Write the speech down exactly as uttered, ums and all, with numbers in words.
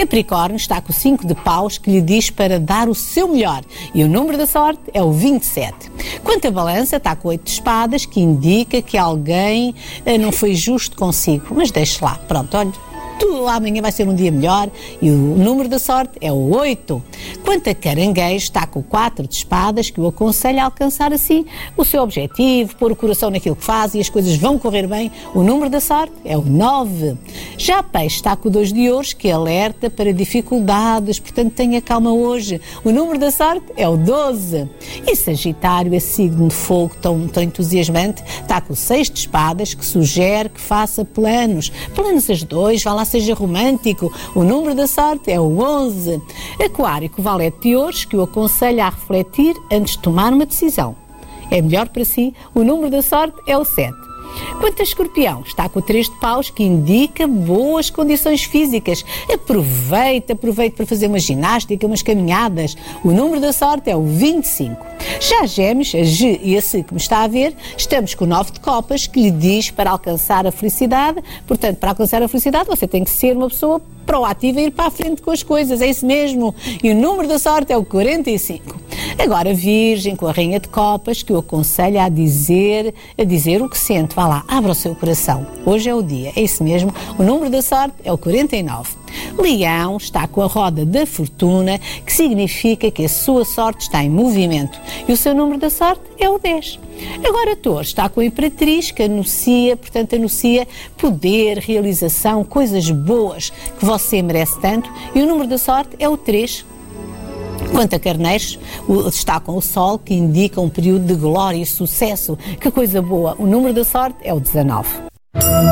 Capricórnio está com o cinco de paus, que lhe diz para dar o seu melhor. E o número da sorte é o vinte e sete. Quanto à balança, está com oito de espadas, que indica que alguém uh, não foi justo consigo. Mas deixe lá. Pronto, olha. Tudo amanhã vai ser um dia melhor e o número da sorte é o oito. Quanto a Caranguejo, está com o quatro de espadas, que o aconselha a alcançar assim o seu objetivo, pôr o coração naquilo que faz e as coisas vão correr bem. O número da sorte é o nove. Já Peixe está com o dois de ouros, que alerta para dificuldades, portanto tenha calma hoje. O número da sorte é o doze. E Sagitário, esse signo de fogo tão, tão entusiasmante, está com o seis de espadas, que sugere que faça planos. Planos as dois, vá lá, seja romântico. O número da sorte é o onze. Aquário, com o valete de ouros, que o aconselha a refletir antes de tomar uma decisão. É melhor para si. O número da sorte é o sete. Quanto a Escorpião, está com o três de paus, que indica boas condições físicas. Aproveite, aproveite para fazer uma ginástica, umas caminhadas. O número da sorte é o vinte e cinco. Já Gêmeos, a G e a C que me está a ver, estamos com o nove de copas, que lhe diz para alcançar a felicidade. Portanto, para alcançar a felicidade, você tem que ser uma pessoa proativa e ir para a frente com as coisas, é isso mesmo. E o número da sorte é o quarenta e cinco. Agora, Virgem, com a Rainha de Copas, que o aconselha a dizer, a dizer o que sente. Vá lá, abra o seu coração. Hoje é o dia, é isso mesmo. O número da sorte é o quarenta e nove. Leão está com a roda da fortuna, que significa que a sua sorte está em movimento. E o seu número da sorte é o dez. Agora, Touro está com a Imperatriz, que anuncia, portanto, anuncia poder, realização, coisas boas que você merece tanto. E o número da sorte é o três. Quanto a Carneiros, está com o Sol, que indica um período de glória e sucesso. Que coisa boa! O número da sorte é o dezanove.